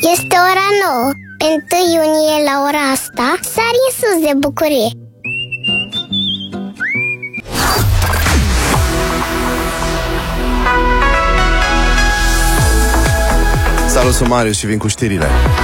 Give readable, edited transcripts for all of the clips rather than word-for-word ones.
Este ora 9. 1 iunie la ora asta sari în sus de bucurie. Salut, sunt Marius și vin cu știrile.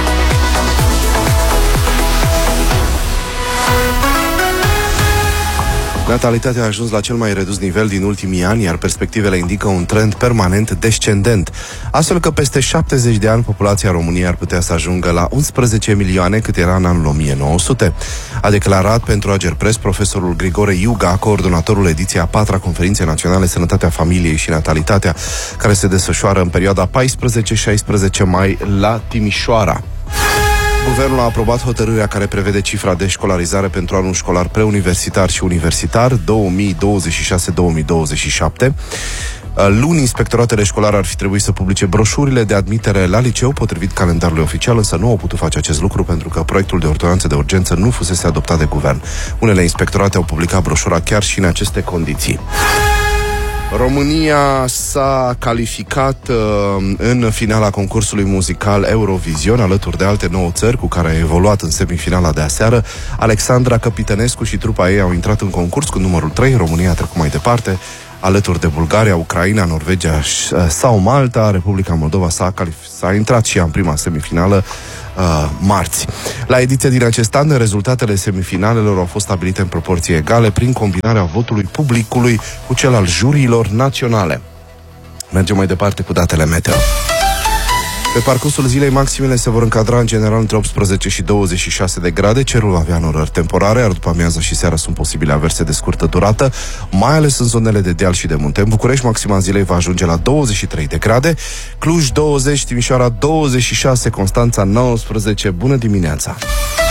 Natalitatea a ajuns la cel mai redus nivel din ultimii ani, iar perspectivele indică un trend permanent descendent, astfel că peste 70 de ani populația României ar putea să ajungă la 11 milioane cât era în anul 1900. A declarat pentru Agerpres profesorul Grigore Iuga, coordonatorul ediției a 4-a Conferinței Naționale Sănătatea Familiei și Natalitatea, care se desfășoară în perioada 14-16 mai la Timișoara. Guvernul a aprobat hotărârea care prevede cifra de școlarizare pentru anul școlar preuniversitar și universitar 2026-2027. Luni, inspectoratele școlare ar fi trebuit să publice broșurile de admitere la liceu potrivit calendarului oficial, însă nu au putut face acest lucru pentru că proiectul de ordonanță de urgență nu fusese adoptat de guvern. Unele inspectorate au publicat broșura chiar și în aceste condiții. România s-a calificat în finala concursului muzical Eurovision, alături de alte 9 țări cu care a evoluat în semifinala de aseară. Alexandra Căpitănescu și trupa ei au intrat în concurs cu numărul 3. România a trecut mai departe, alături de Bulgaria, Ucraina, Norvegia sau Malta. Republica Moldova s-a intrat și ea în prima semifinală marți. La ediția din acest an, rezultatele semifinalelor au fost stabilite în proporții egale prin combinarea votului publicului cu cel al juriilor naționale. Mergem mai departe cu datele meteo. Pe parcursul zilei, maximele se vor încadra în general între 18 și 26 de grade. Cerul va avea norări temporare, iar după amiază și seara sunt posibile averse de scurtă durată, mai ales în zonele de deal și de munte. În București, maxima zilei va ajunge la 23 de grade, Cluj 20, Timișoara 26, Constanța 19. Bună dimineața!